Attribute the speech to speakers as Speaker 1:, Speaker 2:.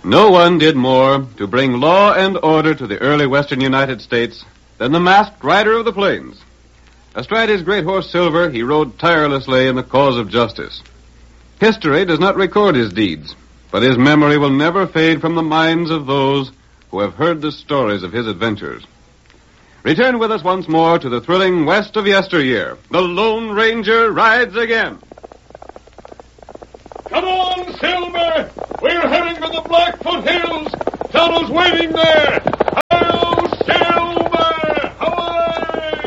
Speaker 1: No one did more to bring law and order to the early western United States than the masked rider of the plains. Astride his great horse Silver, he rode tirelessly in the cause of justice. History does not record his deeds, but his memory will never fade from the minds of those who have heard the stories of his adventures. Return with us once more to the thrilling West of yesteryear. The Lone Ranger rides again.
Speaker 2: Come on, Silver! We're heading for the Blackfoot Hills! Tonto's waiting there!